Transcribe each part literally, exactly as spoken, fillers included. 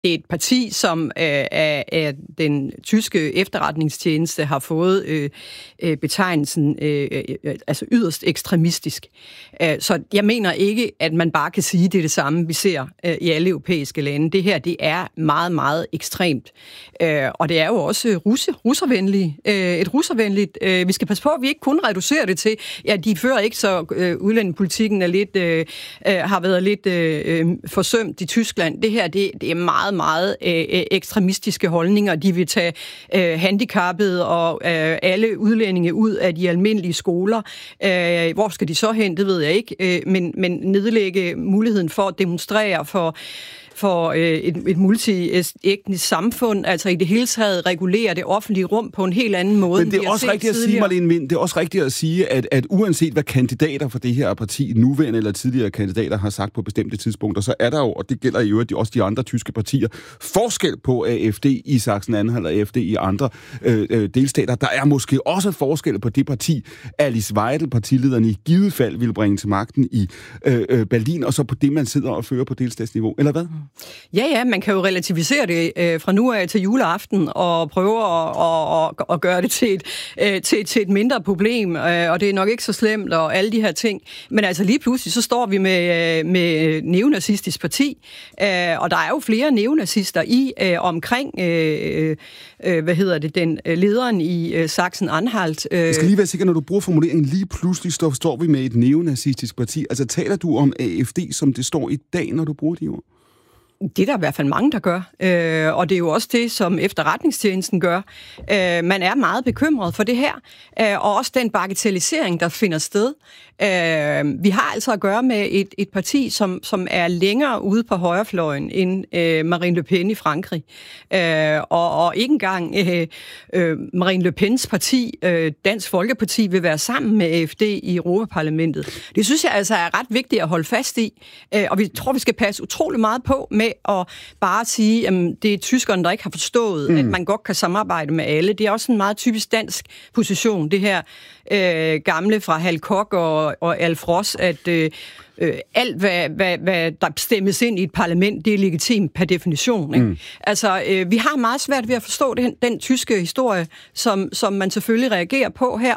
Det er et parti, som af, af den tyske efterretningstjeneste har fået øh, øh, betegnelsen øh, øh, altså yderst ekstremistisk. Øh, så jeg mener ikke, at man bare kan sige, at det er det samme, vi ser øh, i alle europæiske lande. Det her, det er meget, meget ekstremt. Øh, og det er jo også russe, russervenligt. Øh, et russervenligt. Øh, vi skal passe på, at vi ikke kun reducerer det til, ja, de fører ikke så øh, udlændingepolitikken er lidt, øh, øh, har været lidt øh, forsømt i Tyskland. Det her, det, det er meget meget øh, ekstremistiske holdninger. De vil tage øh, handicappede og øh, alle udlændinge ud af de almindelige skoler. Øh, hvor skal de så hen? Det ved jeg ikke. Øh, men, men nedlægge muligheden for at demonstrere for for øh, et, et multietnisk samfund, altså i det hele taget regulere det offentlige rum på en helt anden måde. Men det er også rigtigt at sige, Marlene Wind, det er også rigtigt at sige, at, at uanset hvad kandidater for det her parti, nuværende eller tidligere kandidater, har sagt på bestemte tidspunkter, så er der jo, og det gælder i øvrigt også de andre tyske partier, forskel på A F D i Sachsen-Anhalt og A F D i andre øh, øh, delstater. Der er måske også forskel på det parti, Alice Weidel, partilederen, i givet fald ville bringe til magten i øh, øh, Berlin, og så på det, man sidder og fører på delstatsniveau. Eller hvad? Ja, ja, man kan jo relativisere det øh, fra nu af til juleaften og prøve at, og, og, og gøre det til et, øh, til, til et mindre problem, øh, og det er nok ikke så slemt og alle de her ting. Men altså lige pludselig, så står vi med, med neonazistisk parti, øh, og der er jo flere neonazister i øh, omkring, øh, øh, hvad hedder det, den øh, lederen i øh, Sachsen-Anhalt. Øh. Jeg skal lige være sikker, når du bruger formuleringen lige pludselig, står, står vi med et neonazistisk parti. Altså taler du om A F D, som det står i dag, når du bruger de ord? Det er der i hvert fald mange, der gør, øh, og det er jo også det, som efterretningstjenesten gør. Øh, man er meget bekymret for det her, øh, og også den bagatellisering, der finder sted. Øh, vi har altså at gøre med et, et parti, som, som er længere ude på højrefløjen end øh, Marine Le Pen i Frankrig. Øh, og, og ikke engang øh, øh, Marine Le Pens parti, øh, Dansk Folkeparti, vil være sammen med A F D i Europaparlamentet. Det synes jeg altså er ret vigtigt at holde fast i, øh, og vi tror, vi skal passe utrolig meget på med at bare sige, at det er tyskerne, der ikke har forstået, mm. at man godt kan samarbejde med alle. Det er også en meget typisk dansk position, det her øh, gamle fra Hal Koch og, og Alf Ross, at øh, øh, alt, hvad, hvad, hvad der stemmes ind i et parlament, det er legitimt per definition. Ikke? Mm. Altså, øh, vi har meget svært ved at forstå den, den tyske historie, som, som man selvfølgelig reagerer på her,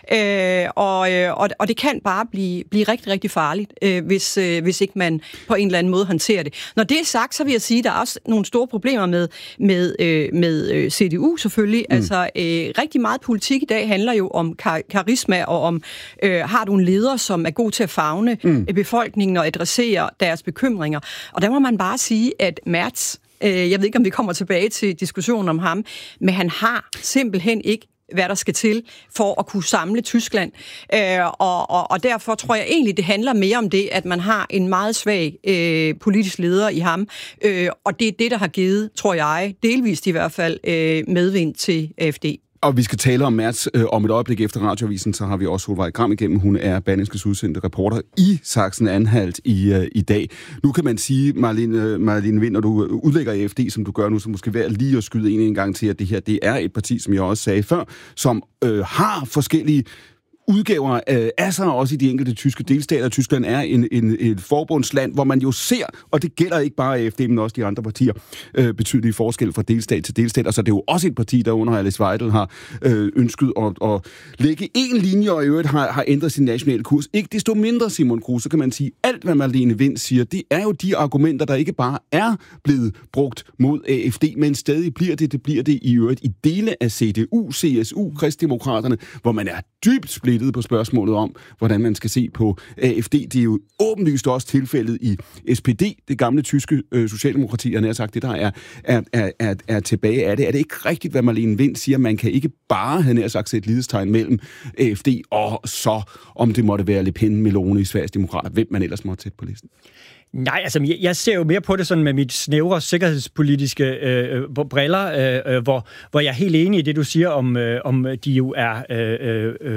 øh, og, øh, og, og det kan bare blive, blive rigtig, rigtig farligt, øh, hvis, øh, hvis ikke man på en eller anden måde håndterer det. Når det er sagt, så vil jeg sige, at der er også nogle store problemer med, med, øh, med øh, C D U selvfølgelig. Mm. Altså, øh, rigtig meget politik i dag handler jo om kar- karisma og om, øh, har du en leder, som er god til at favne mm. befolkningen og adressere deres bekymringer. Og der må man bare sige, at Merz, øh, jeg ved ikke, om vi kommer tilbage til diskussionen om ham, men han har simpelthen ikke hvad der skal til for at kunne samle Tyskland. Øh, og, og, og derfor tror jeg egentlig, det handler mere om det, at man har en meget svag øh, politisk leder i ham. Øh, og det er det, der har givet, tror jeg, delvist i hvert fald, øh, medvind til A F D. Og vi skal tale om Merz øh, om et øjeblik efter Radioavisen, så har vi også Solveig Gram igennem. Hun er Berlingskes udsendte reporter i Sachsen-Anhalt i, øh, i dag. Nu kan man sige, Marlene, Marlene Wind, når du udlægger A F D, som du gør nu, så måske værd lige at skyde en en gang til, at det her det er et parti, som jeg også sagde før, som øh, har forskellige udgaver øh, af sig også i de enkelte tyske delstater. Tyskland er en, en, et forbundsland, hvor man jo ser, og det gælder ikke bare A F D, men også de andre partier, øh, betydelige forskel fra delstat til delstat. Og så er det jo også et parti, der under Alice Weidel har øh, ønsket at, at lægge en linje, og i øvrigt har, har ændret sin nationale kurs. Ikke desto mindre, Simon Kruse, så kan man sige, alt hvad Marlene Wind siger, det er jo de argumenter, der ikke bare er blevet brugt mod A F D, men stadig bliver det, det bliver det i øvrigt i dele af C D U, C S U, Kristdemokraterne, hvor man er dybt splittet på spørgsmålet om, hvordan man skal se på A F D. Det er jo åbenlyst også tilfældet i S P D, det gamle tyske øh, socialdemokrati, og nær sagt det, der er, er, er, er, er tilbage af det. Er det ikke rigtigt, hvad Marlene Wind siger? Man kan ikke bare have nær sagt sætte lighedstegn mellem A F D og så, om det måtte være Le Pen, Meloni, Sveriges Demokrater, hvem man ellers måtte sætte på listen. Nej, altså jeg, jeg ser jo mere på det sådan med mit snævre sikkerhedspolitiske øh, briller, øh, hvor, hvor jeg er helt enig i det, du siger om, øh, om de jo er øh, øh,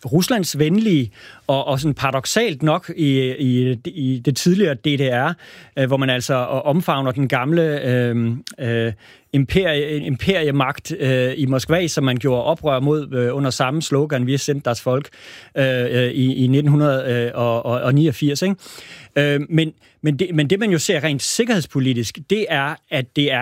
Ruslands venlige, og, og sådan paradoksalt nok i, i, i det tidligere D D R, øh, hvor man altså omfavner den gamle øh, øh, imperie, imperiemagt øh, i Moskva, som man gjorde oprør mod øh, under samme slogan, vi har sendt deres folk, øh, i, i nitten niogfirs. Ikke? Øh, men, men, det, men det, man jo ser rent sikkerhedspolitisk, det er, at det er